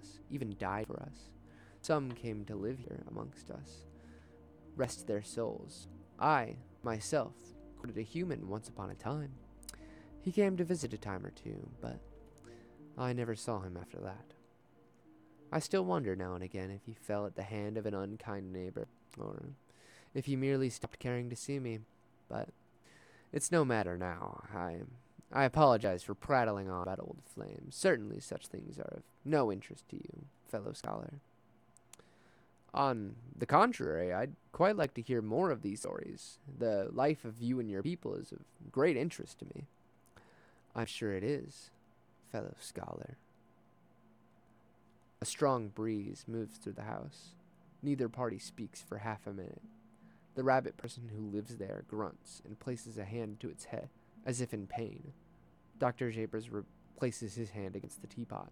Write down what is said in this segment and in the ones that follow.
us, even died for us. Some came to live here amongst us. Rest their souls. I, myself, courted a human once upon a time. He came to visit a time or two, but I never saw him after that. I still wonder now and again if he fell at the hand of an unkind neighbor, or if he merely stopped caring to see me, but it's no matter now. I apologize for prattling on about old flames. Certainly such things are of no interest to you, fellow scholar. On the contrary, I'd quite like to hear more of these stories. The life of you and your people is of great interest to me. I'm sure it is, fellow scholar. A strong breeze moves through the house. Neither party speaks for half a minute. The rabbit person who lives there grunts and places a hand to its head, as if in pain. Dr. Japers places his hand against the teapot.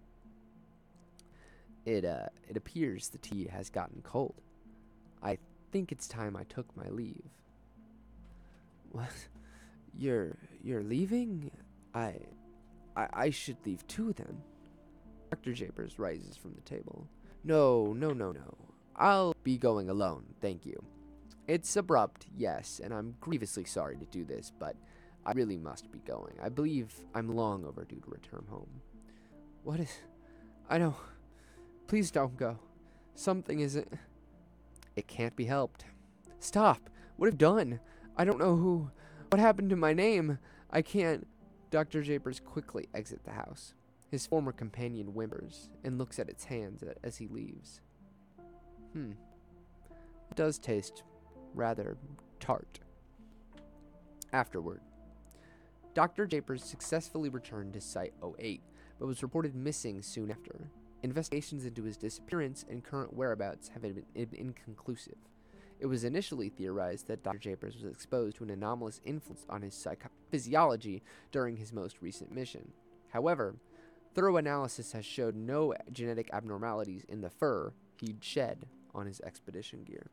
It appears the tea has gotten cold. I think it's time I took my leave. What? You're leaving? I should leave too then. Dr. Japers rises from the table. No. I'll be going alone, thank you. It's abrupt, yes, and I'm grievously sorry to do this, but I really must be going. I believe I'm long overdue to return home. What is... I know. Please don't go. Something isn't... It can't be helped. Stop! What have you done? I don't know who... What happened to my name? I can't... Dr. Japers quickly exits the house. His former companion whimpers and looks at its hands as he leaves. It does taste rather tart. Afterward, Dr. Japers successfully returned to Site-08, but was reported missing soon after. Investigations into his disappearance and current whereabouts have been inconclusive. It was initially theorized that Dr. Japers was exposed to an anomalous influence on his physiology during his most recent mission. However, thorough analysis has showed no genetic abnormalities in the fur he'd shed on his expedition gear.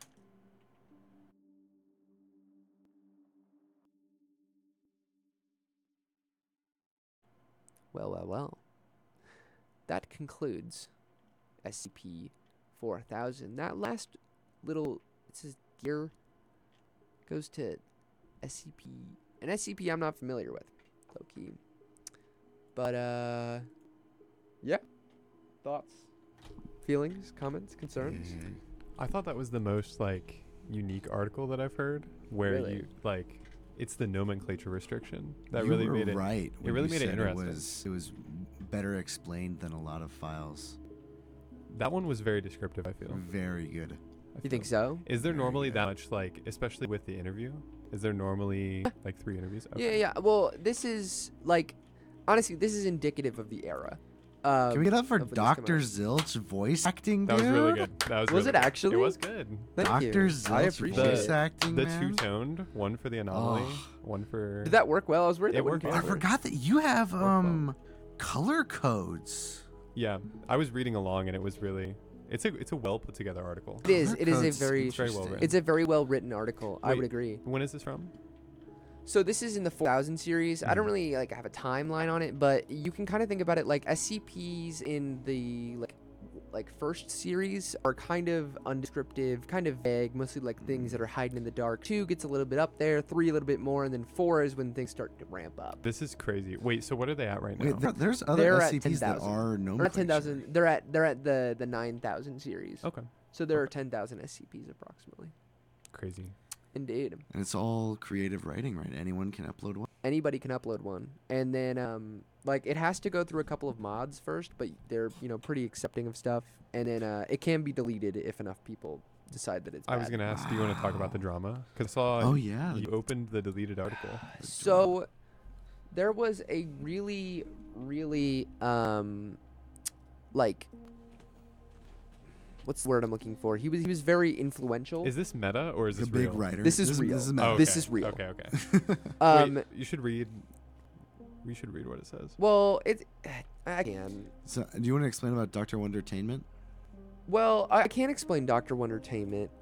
Well. That concludes SCP-4000. That last little, it says gear, goes to an SCP I'm not familiar with, low-key. But, yeah. Thoughts? Feelings? Comments? Concerns? I thought that was the most, unique article that I've heard, where Really? It's the nomenclature restriction that You really were made it. right. It really made it said interesting. It was better explained than a lot of files. That one was very descriptive, I feel. Very good. You think so? Is there Very normally good. that much, especially with the interview? Is there normally, 3 interviews? Okay. Yeah. Well, this is, honestly, this is indicative of the era. Can we get up for of when this came out. Dr. Zilch voice acting, That was dude? really good. That was Was really it good. actually? It was good. Thank you. Dr. Zilch I appreciate voice it. acting, The man. two-toned, one for the anomaly, Oh. one for... Did that work well? I was worried It that wouldn't worked I work. forgot that you have well. color codes. Yeah, I was reading along, and it was really... It's a well put together article. It is. Color It is a codes very. It's very well written. It's a very well written article. I Wait. would agree. When is this from? So this is in the 4000 series. I don't really have a timeline on it, but you can kind of think about it like SCPs in the first series are kind of undescriptive, kind of vague, mostly things that are hiding in the dark. 2 gets a little bit up there, 3 a little bit more, and then 4 is when things start to ramp up. This is crazy. Wait, so what are they at right now? Wait, there's other They're at SCPs that 10,000. are Or no. not 10,000. They're at the 9,000 series. Okay. So there are 10,000 SCPs approximately. Crazy. Indeed. And it's all creative writing, right? Anyone can upload one. Anybody can upload one, and then it has to go through a couple of mods first, but they're pretty accepting of stuff, and then it can be deleted if enough people decide that it's bad. I was going to ask, do you want to talk about the drama? Because I saw Oh, yeah. you opened the deleted article. So there was a really what's the word I'm looking for? He was very influential. Is this meta, or is The this big real? writer. This is real. This is Oh, meta. okay. This is real. Okay. Um, Wait, you should read what it says. well, I can. So, do you want to explain about Dr. Wondertainment? Well, I can't explain Dr. Wondertainment.